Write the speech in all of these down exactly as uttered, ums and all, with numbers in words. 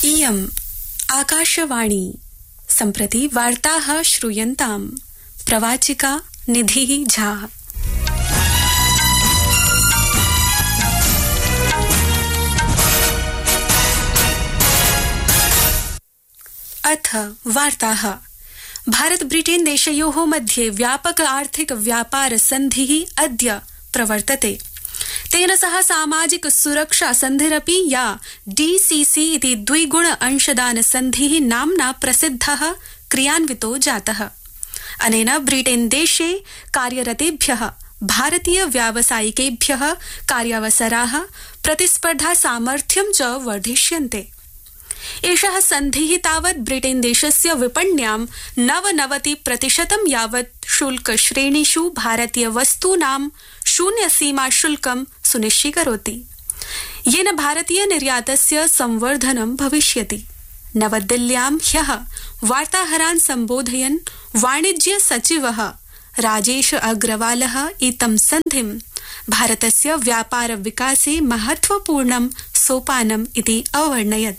इयम् आकाशवाणी सम्प्रति वार्ताः श्रूयन्ताम् प्रवाचिका निधिः झा। अथ वार्ताः। भारत ब्रिटेन देशयोः मध्ये व्यापक आर्थिक व्यापार सन्धिः अद्य प्रवर्तते। तेन सह सामाजिक सुरक्षा सन्धिरपि या डीसीसी इति द्विगुण अंशदान सन्धिः नाम्ना प्रसिद्धः क्रियान्वितो जातः। अनेन ब्रिटेन देशे कार्यरतेभ्यः भारतीय व्यावसायिकेभ्यः कार्यावसराः प्रतिस्पर्धा सामर्थ्यं च वर्धिष्यन्ते। एषः सन्धिः तावत् ब्रिटेन देशस्य विपण्यां नवनवति प्रतिशतं यावत् शुल्क श्रेणीषु भारतीय वस्तूनां शून्य सीमा शुल्कं सुनिश्चीकरोति, येन भारतीय निर्यातस्य संवर्धनं भविष्यति। नवदिल्ल्यां ह्यः वार्ताहरान् सम्बोधयन् वाणिज्य सचिवः राजेश अग्रवालः इतं सन्धिं भारतस्य व्यापार विकासे महत्वपूर्णं सोपानम् इति अवर्णयत्।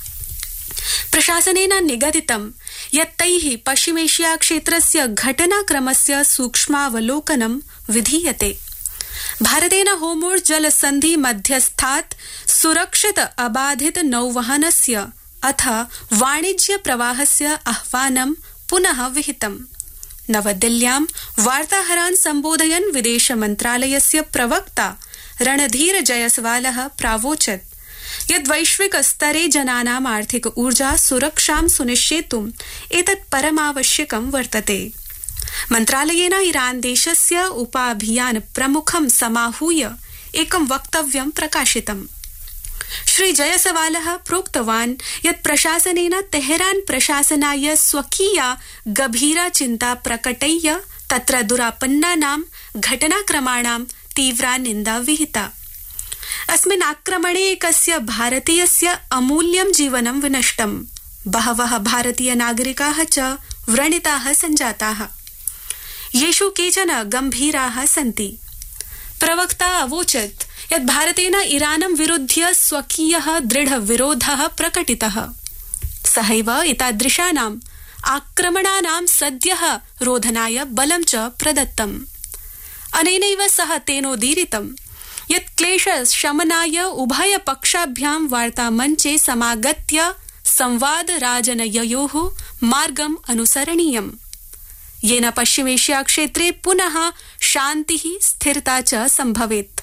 प्रशासनेन निगदितं यत् तैः पश्चिमेशिया क्षेत्रस्य घटनाक्रमस्य सूक्ष्मावलोकनं विधीयते। भारतेन होर्मुज़ जलसन्धि मध्यस्थात् सुरक्षित अबाधित नौवहनस्य अथ वाणिज्य प्रवाहस्य आह्वानं पुनः विहितम्। नवदिल्ल्यां वार्ताहरान् सम्बोधयन् विदेश मन्त्रालयस्य प्रवक्ता रणधीर जयसवालः प्रावोचत् यद् वैश्विक स्तरे जनानाम् आर्थिक ऊर्जा सुरक्षां सुनिश्चेतुम् एतत् परमावश्यकं वर्तते। मन्त्रालयेन ईरान देशस्य उपाभियान प्रमुखं समाहूय एकं वक्तव्यं प्रकाशितम्। श्री जयसवालः प्रोक्तवान् यत् प्रशासनेन तेहरान प्रशासनाय स्वकीया गभीरा चिन्ता प्रकटय्य तत्र दुरापन्नानां घटनाक्रमाणां तीव्रा निन्दा विहिता। अस्मिन् आक्रमणे एकस्य भारतीयस्य अमूल्यं जीवनं विनष्टम्। बहवः भारतीय नागरिकाः च व्रणिताः सञ्जाताः, येषु केचन गम्भीराः सन्ति। प्रवक्ता अवोचत् यत् भारतेन ईरानं विरुध्य स्वकीयः दृढ विरोधः प्रकटितः। सहैव एतादृशानाम् आक्रमणानां सद्यः रोधनाय बलं च प्रदत्तम्। अनेनैव सह तेनोदीरितम् यत् क्लेश शमनाय उभय पक्षाभ्यां वार्तामञ्चे समागत्य संवाद राजनययोः मार्गम् अनुसरणीयम्, येन पश्चिमेशिया क्षेत्रे पुनः शान्तिः स्थिरता च सम्भवेत्।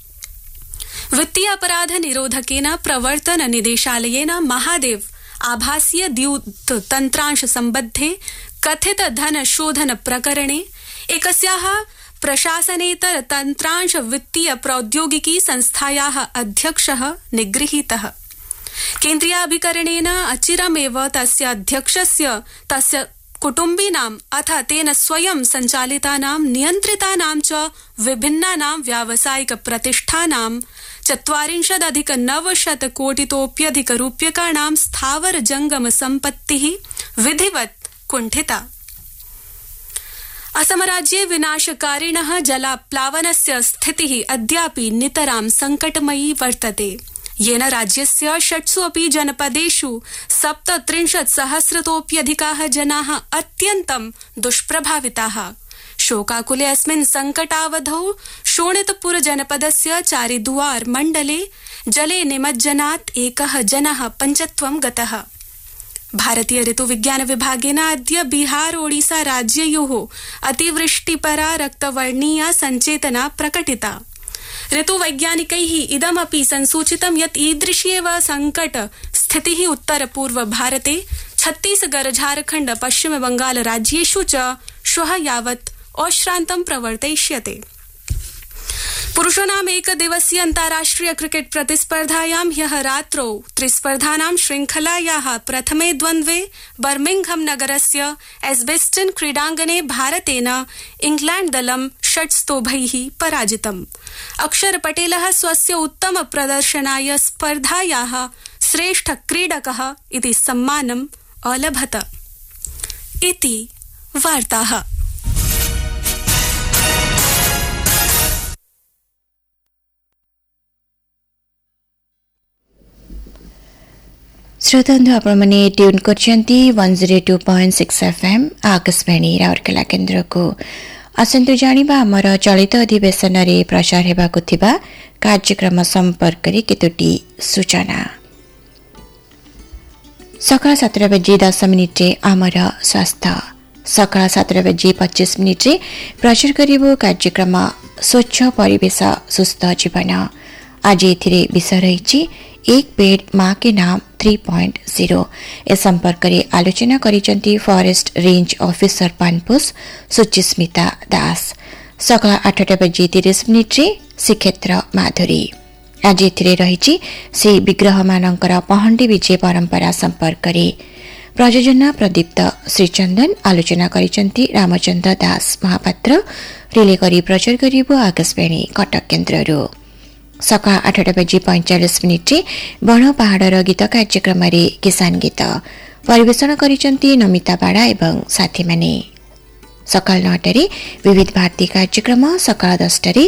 वित्तीय अपराध निरोधकेन प्रवर्तन निदेशालयेन महादेव आभासीय द्यूत तन्त्रांश सम्बद्धे कथित धन शोधन प्रकरणे एकस्याः प्रशासनेतर तन्त्रांश वित्तीय प्रौद्योगिकी संस्थायाः अध्यक्षः निगृहीतः। केन्द्रीयाभिकरणेन अचिरमेव तस्य अध्यक्षस्य तस्य कुटुम्बिनाम् अथ तेन स्वयं सञ्चालितानां नियन्त्रितानां च विभिन्नानां व्यावसायिक प्रतिष्ठानां चत्वारिंशदधिक नवशत कोटितोप्यधिक रूप्यकाणां स्थावर जंगम सम्पत्तिः विधिवत् कुण्ठिता। असमराज्ये विनाशकारिणः जलाप्लावनस्य स्थितिः अद्यापि नितरां संकटमयी वर्तते, येन राज्यस्य षट्सु अपि जनपदेषु सप्तत्रिंशत् सहस्रतोप्यधिकाः जनाः अत्यन्तं दुष्प्रभाविताः। शोकाकुले अस्मिन् संकटावधौ शोणितपुर जनपदस्य चारिदुआर मण्डले जले निमज्जनात् एकः जनः पञ्चत्वं गतः। भारतीय ऋतुविज्ञान विभागेन अद्य बिहार ओडिसा राज्ययोः अतिवृष्टिपरा रक्तवर्णीया सञ्चेतना प्रकटिता। ऋतुवैज्ञानिकैः इदमपि संसूचितं यत् ईदृशी एव संकट स्थितिः उत्तर पूर्व भारते छत्तीसगढ़ झारखण्ड पश्चिम बंगाल राज्येषु च श्वः यावत् अश्रान्तं प्रवर्तयिष्यते। पुरुषाणाम् एकदिवसीय अन्ताराष्ट्रिय क्रिकेट प्रतिस्पर्धायां ह्यः रात्रौ त्रिस्पर्धानां श्रृंखलायाः प्रथमे द्वन्द्वे बर्मिंघम नगरस्य एस्बेस्टन क्रीडाङ्गणे भारतेन इंग्लैंड दलं षट्स्तोभैः पराजितम्। अक्षर पटेलः स्वस्य उत्तम प्रदर्शनाय स्पर्धायाः श्रेष्ठ क्रीडकः इति सम्मानम् अलभत। इति वार्ताः। श्रोतांधु आपने tune करछंती one zero two point six FM Akashvani Rourkela केन्द्र को आसंतु जानिबा हमर चलित अधिवेशन रे प्रचार हेबाकु थिबा कार्यक्रम संपर्क रे केतोटी सूचना। सकाळ सातटा बजे दस मिनिट रे आमर स्वास्थ्य सकाळ सातटा बजे पच्चीस मिनिट रे प्रचार करिबो कार्यक्रम स्वच्छ परिवेश सुस्थ जीवन। आज एथिरे विषय रहिछि एक पेड़ माँ के नाम थ्री पॉइंट जीरो। ए संपर्क में आलोचना करिसेंती फॉरेस्ट रेंज ऑफिसर पानपुस सुचिस्मिता दास। सकाळ आठटा बजे तीस मिनिट रे श्रीक्षेत्र माधुरी। आज एथिरे रहिछि से विग्रह मानकर पहंडी विजय परंपरा संपर्क में प्रयोजना प्रदीप्त श्रीचंदन। आलोचना करिसेंती रामचंद्र दास महापात्र। रिले करी प्रचार करिबो आकाशवाणी कटक केन्द्ररू। सकाळ आठटा बजे पैंचाश मिनिट रे बण पहाड़र गीत कार्यक्रम रे किसान गीत परिवेषण करिसेंती नमिता बाड़ा एवं साथी माने। सकाळ नौटा रे विविध भारती कार्यक्रम। सकाळ दसटा रे